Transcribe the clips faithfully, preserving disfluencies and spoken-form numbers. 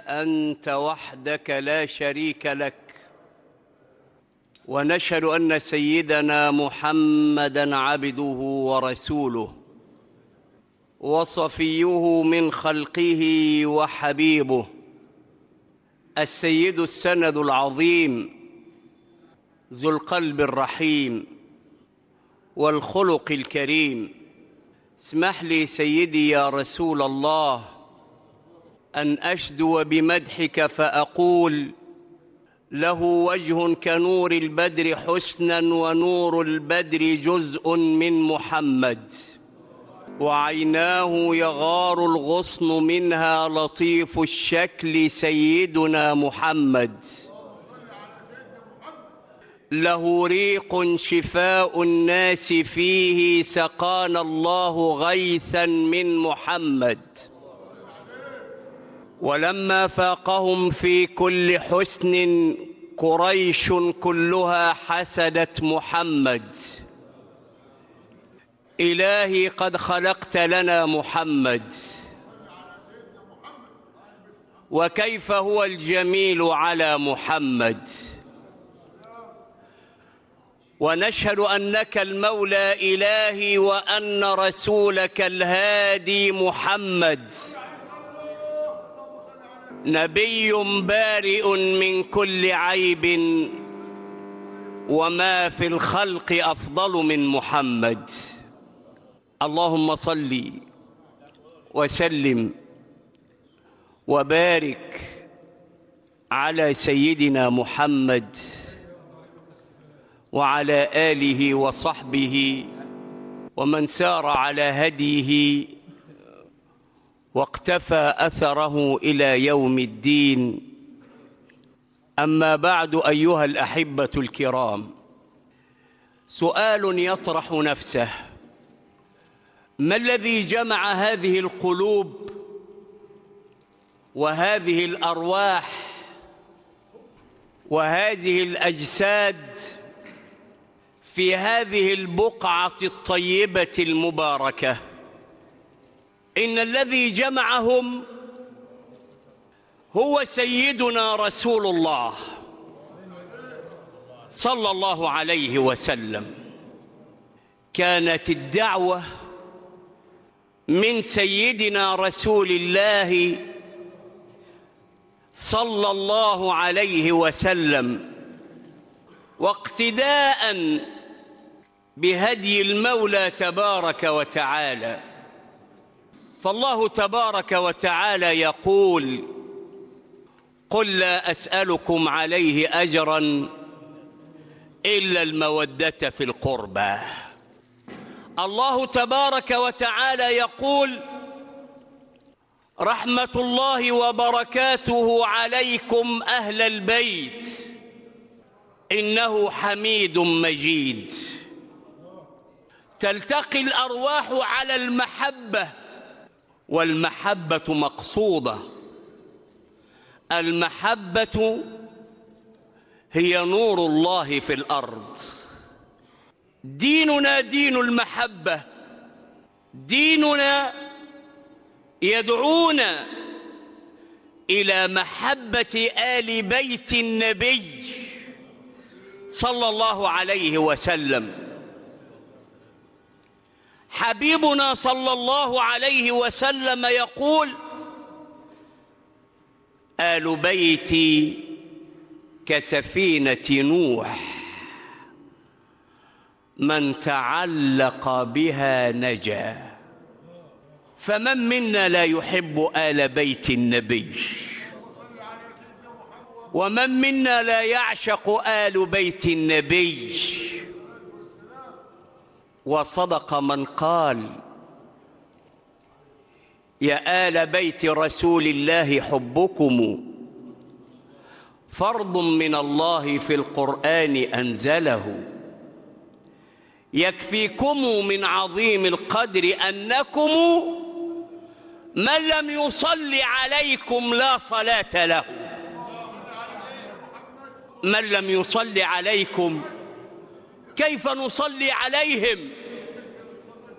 أنت وحدك لا شريك لك، ونشهد أن سيدنا محمدًا عبده ورسوله وصفيه من خلقه وحبيبه، السيد السند العظيم ذو القلب الرحيم والخلق الكريم. اسمح لي سيدي يا رسول الله أن أشدو بمدحك فأقول: له وجه كنور البدر حسناً، ونور البدر جزء من محمد، وعيناه يغار الغصن منها لطيف الشكل سيدنا محمد، له ريق شفاء الناس فيه، سقانا الله غيثاً من محمد، ولما فاقهم في كل حسن قريش كلها حسدت محمد. إلهي قد خلقت لنا محمد، وكيف هو الجميل على محمد، ونشهد أنك المولى إلهي، وأن رسولك الهادي محمد نبي بارئ من كل عيب، وما في الخلق أفضل من محمد. اللهم صل وسلم وبارك على سيدنا محمد وعلى آله وصحبه ومن سار على هديه واقتفى أثره إلى يوم الدين. أما بعد، أيها الأحبة الكرام، سؤال يطرح نفسه: ما الذي جمع هذه القلوب وهذه الأرواح وهذه الأجساد في هذه البقعة الطيبة المباركة؟ إن الذي جمعهم هو سيدنا رسول الله صلى الله عليه وسلم. كانت الدعوة من سيدنا رسول الله صلى الله عليه وسلم، واقتداء بهدي المولى تبارك وتعالى. فالله تبارك وتعالى يقول: قل لا أسألكم عليه أجرا إلا المودة في القربى. الله تبارك وتعالى يقول: رحمة الله وبركاته عليكم أهل البيت إنه حميد مجيد. تلتقي الأرواح على المحبة، والمحبة مقصودة. المحبة هي نور الله في الأرض. ديننا دين المحبة، ديننا يدعونا إلى محبة آل بيت النبي صلى الله عليه وسلم. حبيبنا صلى الله عليه وسلم يقول: آل بيتي كسفينة نوح، من تعلق بها نجا. فمن منا لا يحب آل بيت النبي؟ ومن منا لا يعشق آل بيت النبي؟ وصدق من قال: يا آل بيت رسول الله حبكم فرض من الله في القرآن أنزله، يكفيكم من عظيم القدر أنكم من لم يصلي عليكم لا صلاة له. من لم يصلي عليكم كيف نصلي عليهم؟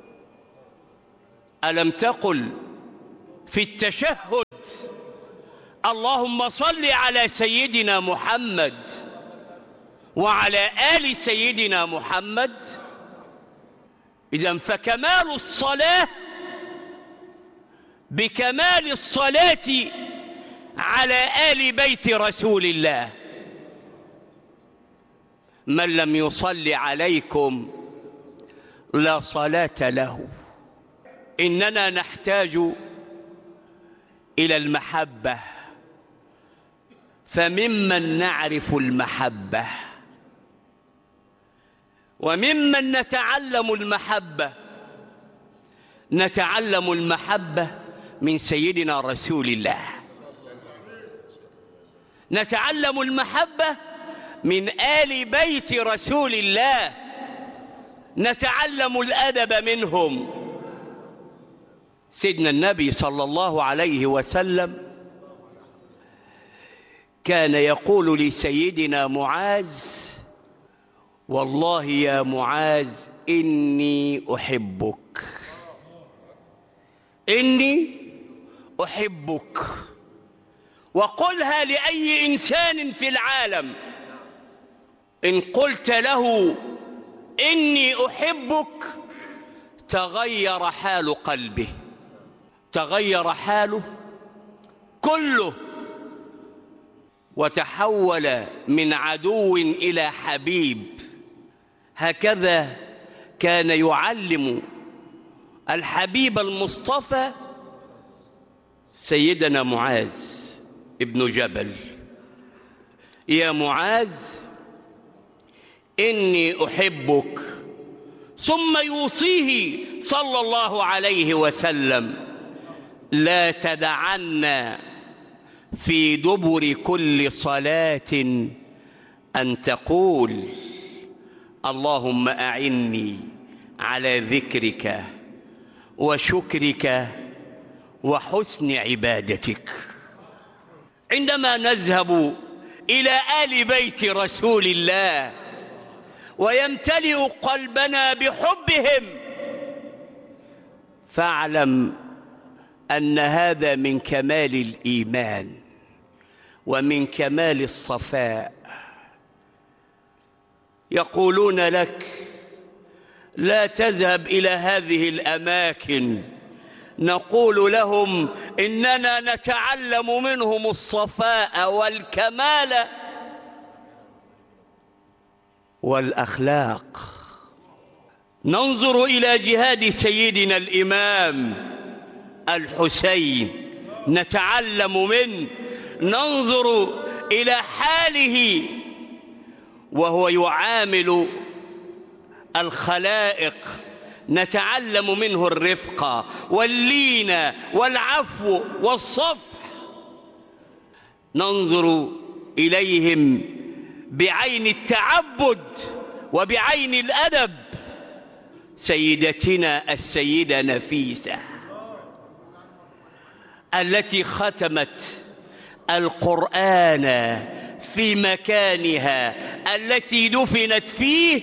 ألم تقل في التشهد اللهم صل على سيدنا محمد وعلى آل سيدنا محمد. إذن فكمال الصلاة بكمال الصلاة على آل بيت رسول الله. من لم يصل عليكم لا صلاة له. إننا نحتاج إلى المحبة، فممن نعرف المحبة وممن نتعلم المحبة. نتعلم المحبة من سيدنا رسول الله، نتعلم المحبة من آل بيت رسول الله، نتعلم الأدب منهم. سيدنا النبي صلى الله عليه وسلم كان يقول لسيدنا معاذ: والله يا معاذ إني أحبك، إني أحبك. وقلها لأي إنسان في العالم، إن قلت له إني أحبك تغير حال قلبه، تغير حاله كله، وتحول من عدو إلى حبيب. هكذا كان يعلم الحبيب المصطفى سيدنا معاذ ابن جبل: يا معاذ إني أحبك. ثم يوصيه صلى الله عليه وسلم: لا تدعن في دبر كل صلاة أن تقول اللهم أعني على ذكرك وشكرك وحسن عبادتك. عندما نذهب إلى آل بيت رسول الله ويمتلئ قلبنا بحبهم، فاعلم أن هذا من كمال الإيمان ومن كمال الصفاء. يقولون لك: لا تذهب إلى هذه الأماكن. نقول لهم: إننا نتعلم منهم الصفاء والكمال والأخلاق. ننظر إلى جهاد سيدنا الإمام الحسين نتعلم منه، ننظر إلى حاله وهو يعامل الخلائق نتعلم منه الرفق واللين والعفو والصفح. ننظر إليهم بعين التعبد وبعين الأدب. سيدتنا السيدة نفيسة التي ختمت القرآن في مكانها التي دفنت فيه،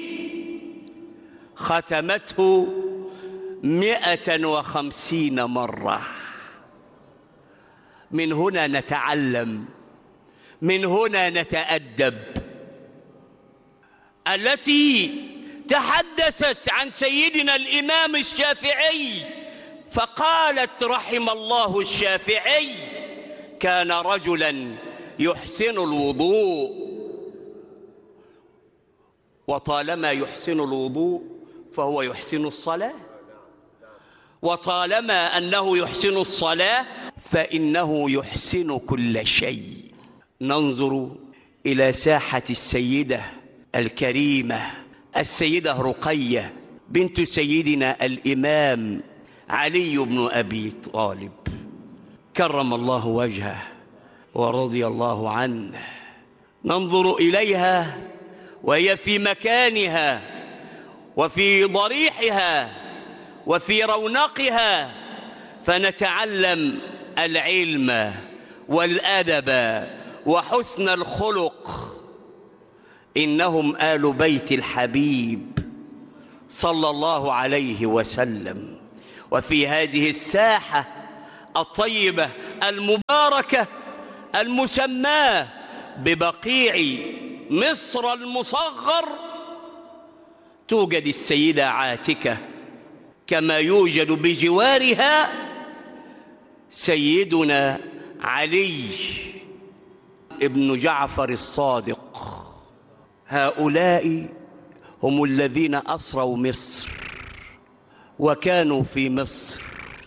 ختمته مئة وخمسين مرة. من هنا نتعلم، من هنا نتأدب. التي تحدثت عن سيدنا الإمام الشافعي فقالت: رحم الله الشافعي، كان رجلا يحسن الوضوء، وطالما يحسن الوضوء فهو يحسن الصلاة، وطالما أنه يحسن الصلاة فإنه يحسن كل شيء. ننظر إلى ساحة السيدة الكريمة السيدة رقية بنت سيدنا الإمام علي بن أبي طالب كرم الله وجهه ورضي الله عنه. ننظر إليها وهي في مكانها وفي ضريحها وفي رونقها، فنتعلم العلم والأدب وحسن الخلق. إنهم آل بيت الحبيب صلى الله عليه وسلم. وفي هذه الساحة الطيبة المباركة المسماه ببقيع مصر المصغر توجد السيدة عاتكة، كما يوجد بجوارها سيدنا علي ابن جعفر الصادق. هؤلاء هم الذين أسروا مصر وكانوا في مصر،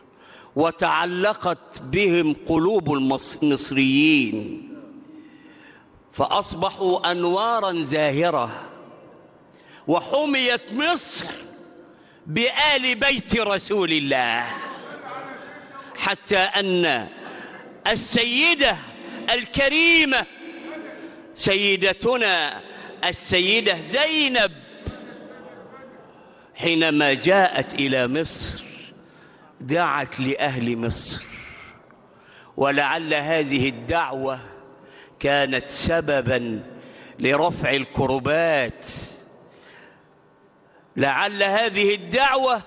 وتعلقت بهم قلوب المصريين فأصبحوا أنوارا زاهرة، وحميت مصر بآل بيت رسول الله، حتى أن السيدة الكريمة سيدتنا السيدة زينب حينما جاءت إلى مصر دعت لأهل مصر، ولعل هذه الدعوة كانت سببا لرفع الكربات، لعل هذه الدعوة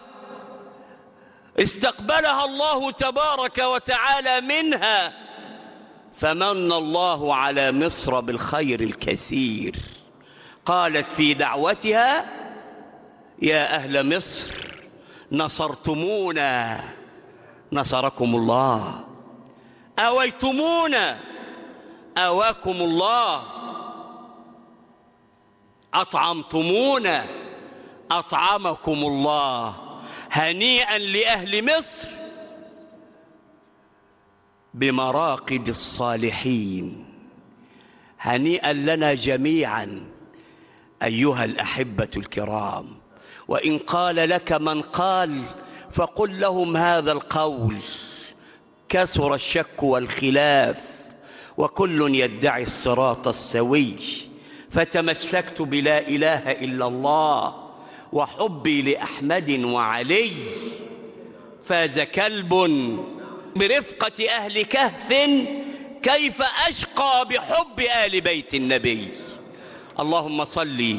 استقبلها الله تبارك وتعالى منها، فمن الله على مصر بالخير الكثير. قالت في دعوتها: يا أهل مصر نصرتمونا نصركم الله، أويتمونا أواكم الله، أطعمتمونا أطعمكم الله. هنيئا لأهل مصر بمراقد الصالحين، هنيئا لنا جميعا أيها الأحبة الكرام. وإن قال لك من قال فقل لهم هذا القول: كثر الشك والخلاف وكل يدعي الصراط السوي، فتمسكت بلا إله إلا الله وحبي لأحمد وعلي، فاز كلب برفقة أهل كهف كيف أشقى بحب آل بيت النبي. اللهم صل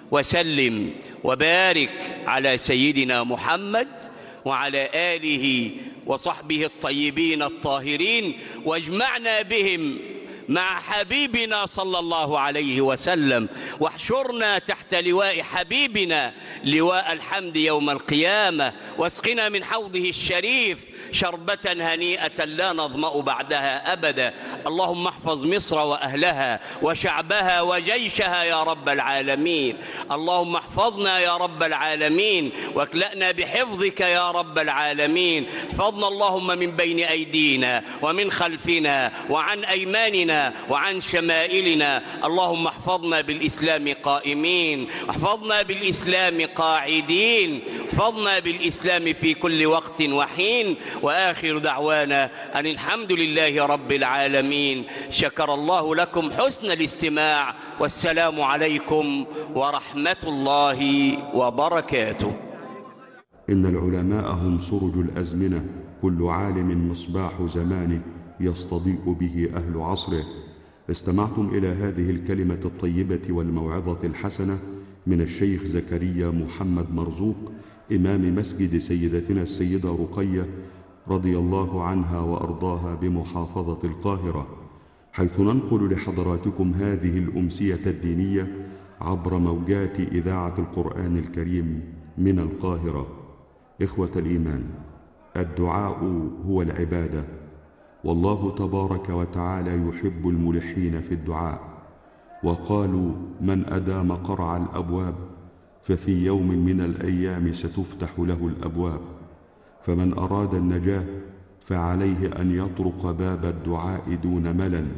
وسلم وبارك على سيدنا محمد وعلى آله وصحبه الطيبين الطاهرين، واجمعنا بهم مع حبيبنا صلى الله عليه وسلم، واحشرنا تحت لواء حبيبنا لواء الحمد يوم القيامة، واسقنا من حوضه الشريف شربة هنيئة لا نظمأ بعدها أبدا. اللهم احفظ مصر وأهلها وشعبها وجيشها يا رب العالمين. اللهم احفظنا يا رب العالمين، واكلأنا بحفظك يا رب العالمين. احفظنا اللهم من بين أيدينا ومن خلفنا وعن أيماننا وعن شمائلنا. اللهم احفظنا بالإسلام قائمين، احفظنا بالإسلام قاعدين، احفظنا بالإسلام في كل وقت وحين. وآخر دعوانا أن الحمد لله رب العالمين. شكر الله لكم حسن الاستماع، والسلام عليكم ورحمة الله وبركاته. إن العلماء هم سرج الأزمنة، كل عالم مصباح زمانه يستضيء به أهل عصره. استمعتم إلى هذه الكلمة الطيبة والموعظة الحسنة من الشيخ زكريا محمد مرزوق، إمام مسجد سيدتنا السيدة رقية رضي الله عنها وأرضاها بمحافظة القاهرة، حيث ننقل لحضراتكم هذه الأمسية الدينية عبر موجات إذاعة القرآن الكريم من القاهرة. إخوة الإيمان، الدعاء هو العبادة، والله تبارك وتعالى يحب الملحين في الدعاء. وقالوا: من أدام قرع الأبواب ففي يوم من الأيام ستفتح له الأبواب. فمن أراد النجاة فعليه أن يطرق باب الدعاء دون ملل.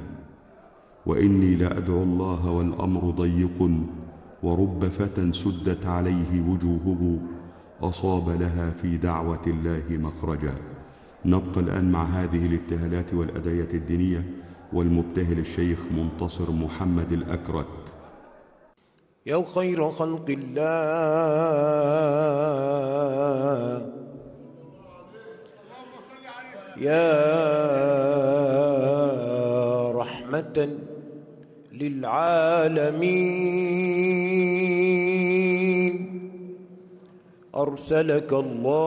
وإني لأدعو الله والأمر ضيق، ورب فتى سدت عليه وجوهه أصاب لها في دعوة الله مخرجا. نبقى الآن مع هذه الابتهالات والأدعية الدينية والمبتهل الشيخ منتصر محمد الأكرت. يا خير خلق الله، يا رحمة للعالمين، أرسلك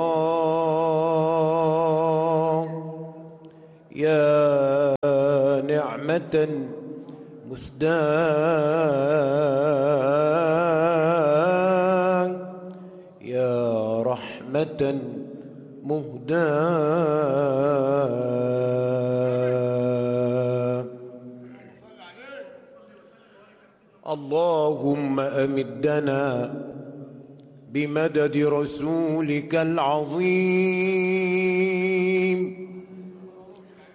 الله يا نعمة مسداة يا رحمة مهداة. اللهم أمدنا بمدد رسولك العظيم